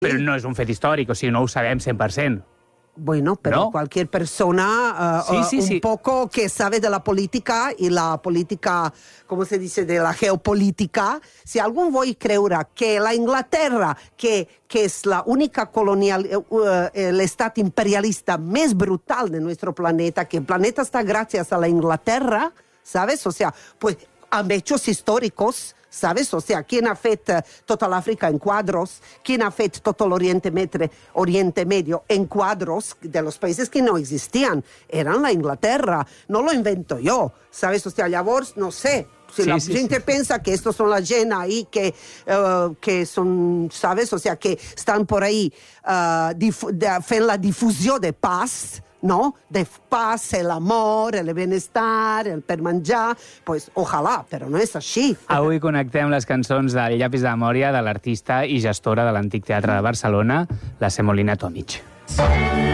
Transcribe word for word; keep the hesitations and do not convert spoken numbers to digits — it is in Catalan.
Però no és un fet històric, o sigui, no ho sabem cent per cent. Bueno, pero ¿No? cualquier persona uh, Sí, sí, uh, un sí. poco que sabe de la política y la política, ¿cómo se dice?, de la geopolítica, si algún voi creure que la Inglaterra, que, que es la única colonial, uh, el estado imperialista más brutal de nuestro planeta, que el planeta está gracias a la Inglaterra, ¿sabes? O sea, pues, a hechos históricos, ¿sabes? O sea, ¿quién ha hecho toda la África en cuadros? ¿Quién ha hecho todo el Oriente, Metre, Oriente Medio en cuadros de los países que no existían? Eran la Inglaterra. No lo invento yo, ¿sabes? O sea, llavors, no sé. Si sí, la sí, gente sí. piensa que estos son la gent ahí que, uh, que son, ¿sabes? O sea, que están por ahí uh, difu- de, fent la difusió de paz, no? De paz, el amor, el benestar, el per menjar, pues ojalà, però no és així. Avui connectem les cançons del Llapis de Memòria de l'artista i gestora de l'Antic Teatre de Barcelona, la Semolina Tomic.